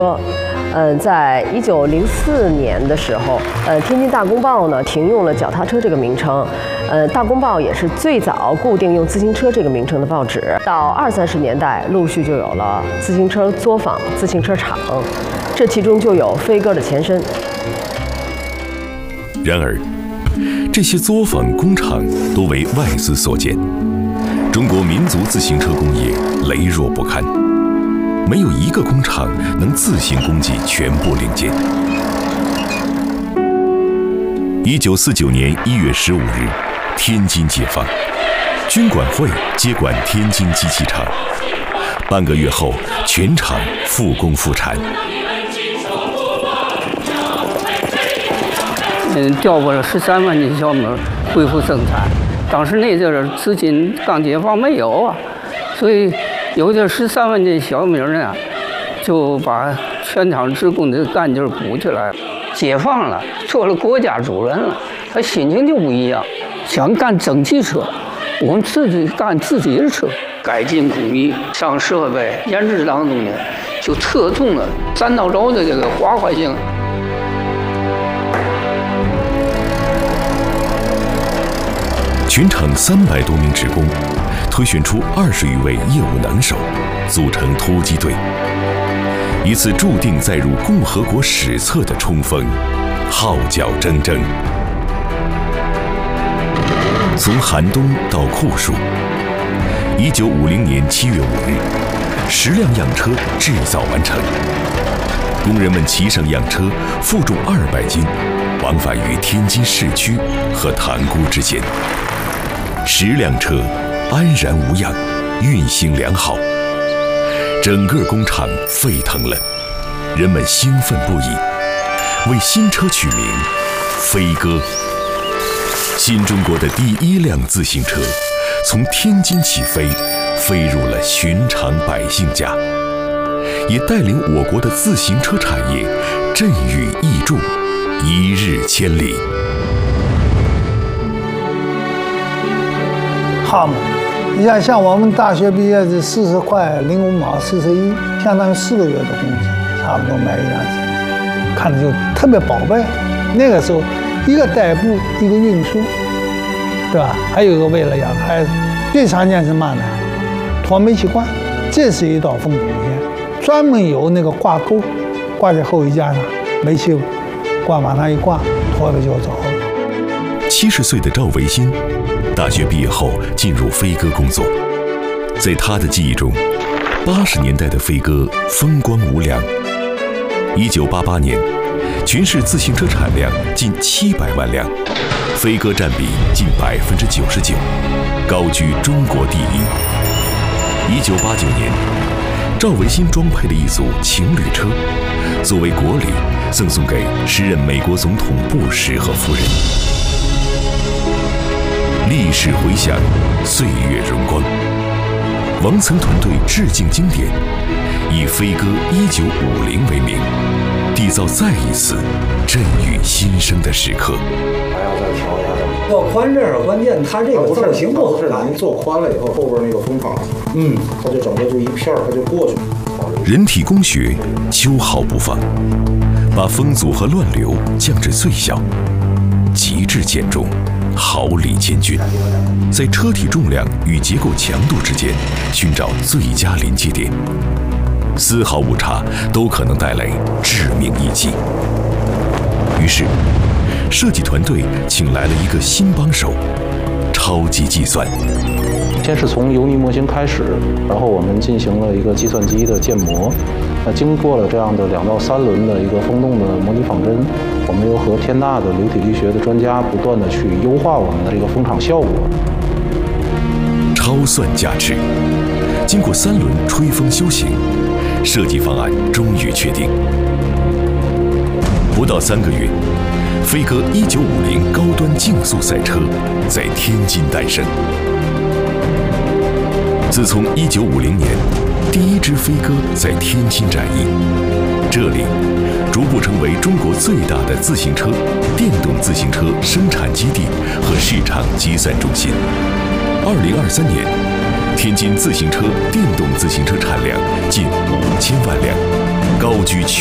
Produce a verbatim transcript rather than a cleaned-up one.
说，嗯，在一九零四年的时候，呃，天津大公报呢停用了脚踏车这个名称，呃，大公报也是最早固定用自行车这个名称的报纸。到二三十年代，陆续就有了自行车作坊、自行车厂，这其中就有飞鸽的前身。 然而，这些作坊工厂多为外资所建，中国民族自行车工业羸弱不堪。没有一个工厂能自行供给全部零件。一九四九年一月十五日，天津解放，军管会接管天津机器厂，半个月后，全厂复工复产。 嗯，调拨了十三万斤小米恢复生产。当时那阵儿资金刚解放没有啊，所以。有这十三万斤小米呢，就把全厂职工的干劲儿补起来了。解放了，做了国家主人了，他心情就不一样，想干蒸汽车，我们自己干自己的车，改进工艺、上设备、研制当中呢，就侧重了沾到着的这个滑快性。 全厂三百多名职工。推选出二十余位业务能手，组成突击队，一次注定载入共和国史册的冲锋，号角铮铮。从寒冬到酷暑，一九五零年七月五日，十辆样车制造完成，工人们骑上样车，负重二百斤，往返于天津市区和塘沽之间。十辆车。安然无恙，运行良好，整个工厂沸腾了，人们兴奋不已，为新车取名“飞鸽”。新中国的第一辆自行车从天津起飞，飞入了寻常百姓家，也带领我国的自行车产业振羽益众，一日千里。 好嘛。你看，像我们大学毕业是四十块零五毛，四十一，相当于四个月的工资，差不多买一辆自行车，看着就特别宝贝。那个时候，一个代步，一个运输，对吧？还有一个为了养孩子，最常见是嘛呢？拖煤气罐，这是一道风景线，专门有那个挂钩，挂在后衣架上，煤气罐往上一挂，拖着就走了。 七十岁的赵维新。大学毕业后进入飞鸽工作，在他的记忆中，八十年代的飞鸽风光无两。一九八八年，全市自行车产量近七百万辆，飞鸽占比近百分之九十九，高居中国第一。一九八九年，赵维新装配的一组情侣车，作为国礼赠送给时任美国总统布什和夫人。历史回响，岁月荣光。王曾团队致敬经典，以飞鸽一九五零为名，缔造再一次振宇新生的时刻。 还要再调一下。 做宽这儿关键，它这个造型不好是您做宽了以后，后边那个风场， 嗯， 它就整个就一片儿，它就过去了。 人体工学，秋毫不放，把风阻和乱流降至最小，极致减重。毫厘千钧，在车体重量与结构强度之间寻找最佳临界点，丝毫误差都可能带来致命一击。于是，设计团队请来了一个新帮手——超级计算。 先是从油泥模型开始，然后我们进行了一个计算机的建模。那经过了这样的两到三轮的一个风洞的模拟仿真，我们又和天大的流体力学的专家不断的去优化我们的这个风场效果。 超算加持，经过三轮吹风修行，设计方案终于确定。不到三个月，飞鸽一九五零高端竞速赛车在天津诞生。自从一九五零年。第一支飞鸽在天津展翼，这里逐步成为中国最大的自行车、电动自行车生产基地和市场结算中心。二零二三年，天津自行车、电动自行车产量近五千万辆， 高居